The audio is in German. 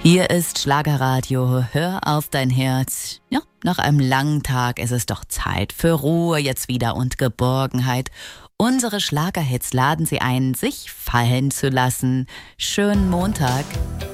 Hier ist Schlagerradio, hör auf dein Herz. Ja, nach einem langen Tag ist es doch Zeit für Ruhe jetzt wieder und Geborgenheit. Unsere Schlagerhits laden Sie ein, sich fallen zu lassen. Schönen Montag.